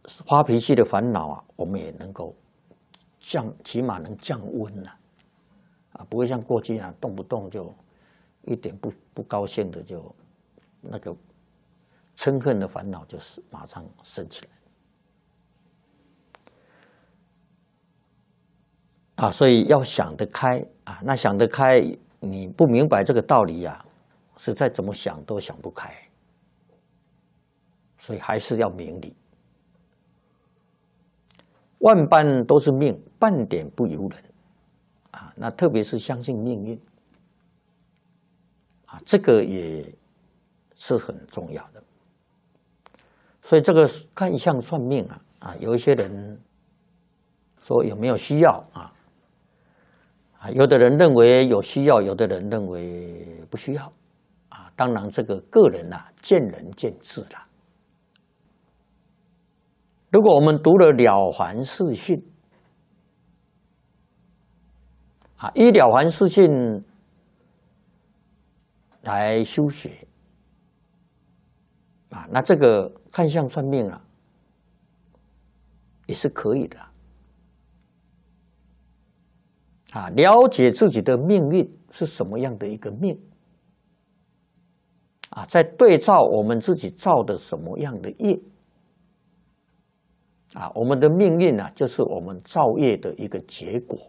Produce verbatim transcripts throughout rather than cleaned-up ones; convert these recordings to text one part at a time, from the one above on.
发脾气的烦恼啊，我们也能够降，起码能降温了，啊，不会像过去啊，动不动就一点不不高兴的就那个嗔恨的烦恼就是马上升起来。啊，所以要想得开啊，那想得开，你不明白这个道理啊，实在怎么想都想不开，所以还是要明理。万般都是命，半点不由人啊。那特别是相信命运啊，这个也是很重要的。所以这个看相算命啊，啊，有一些人说有没有需要啊？啊，有的人认为有需要，有的人认为不需要，啊，当然这个个人啊，见仁见智啦。如果我们读了《了凡四训》，啊，依《了凡四训》来修学，啊，那这个看相算命啊，也是可以的。啊，了解自己的命运是什么样的一个命，啊，再对照我们自己造的什么样的业，啊，我们的命运啊，就是我们造业的一个结果。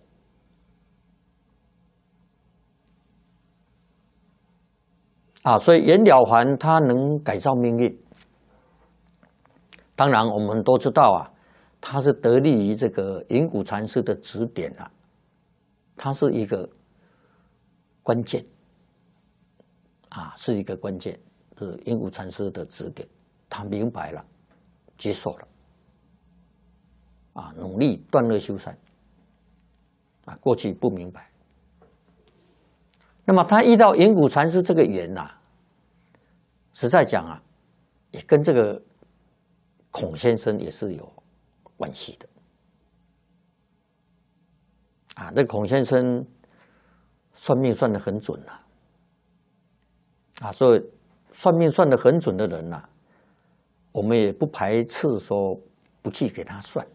啊，所以袁了凡他能改造命运，当然我们都知道啊，他是得力于这个云谷禅师的指点啊。它是一个关键啊，是一个关键，是云谷禅师的指点，他明白了，接受了，啊，努力断恶修善，啊，过去不明白。那么他遇到云谷禅师这个缘呐、啊，实在讲啊，也跟这个孔先生也是有关系的。啊，这孔先生算命算得很准呐、啊，啊，所以算命算得很准的人呐、啊，我们也不排斥说不去给他算。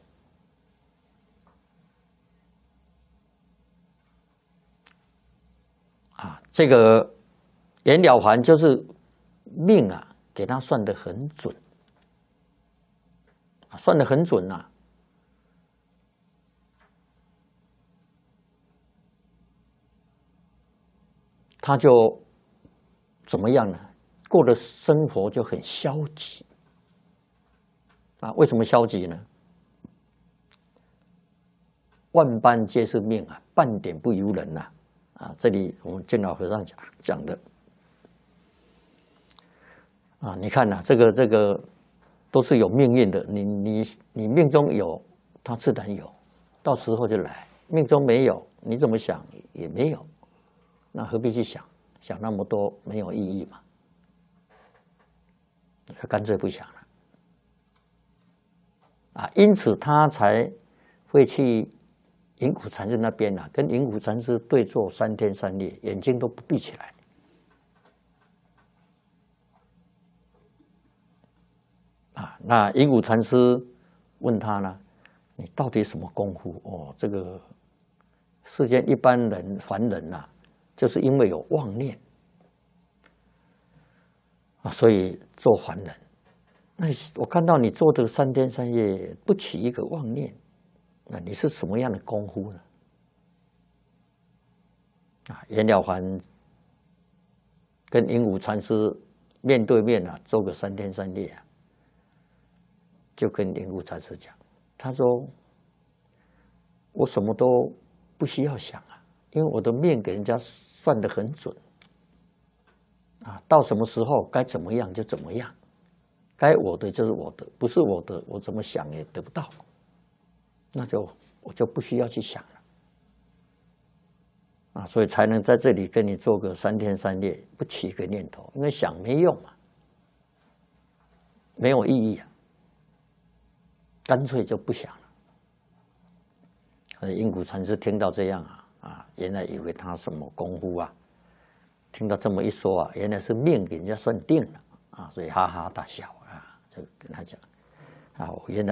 啊，这个袁了凡就是命啊，给他算得很准，啊，算得很准呐、啊。他就怎么样呢？过的生活就很消极啊！为什么消极呢？万般皆是命啊，半点不由人呐！啊，这里我们净老和尚讲讲的啊，你看呐、啊，这个这个都是有命运的，你你你命中有，他自然有，到时候就来；命中没有，你怎么想也没有。那何必去想？想那么多没有意义嘛？他干脆不想了啊！因此他才会去云谷禅师那边啊，跟云谷禅师对坐三天三夜，眼睛都不闭起来啊。那云谷禅师问他呢：“你到底什么功夫？”哦，这个世间一般人凡人呐、啊。就是因为有妄念啊，所以做凡人。那我看到你做这个三天三夜不起一个妄念，那你是什么样的功夫呢？啊，袁了凡跟云谷禅师面对面啊，做个三天三夜啊，就跟云谷禅师讲，他说：“我什么都不需要想啊。”因为我的命给人家算得很准，啊，到什么时候该怎么样就怎么样，该我的就是我的，不是我的，我怎么想也得不到，那就我就不需要去想了，啊，所以才能在这里跟你做个三天三夜，不起一个念头，因为想没用嘛，没有意义啊，干脆就不想了。云谷禅师听到这样啊。啊，原来以为他什么功夫啊？听到这么一说啊，原来是命给人家算定了啊，所以哈哈大笑啊，就跟他讲啊，我原来。